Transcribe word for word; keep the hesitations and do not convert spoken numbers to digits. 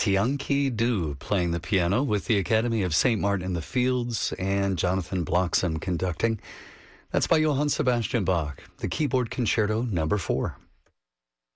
Tianqi Du playing the piano with the Academy of Saint Martin in the Fields and Jonathan Bloxham conducting. That's by Johann Sebastian Bach, the Keyboard Concerto number four.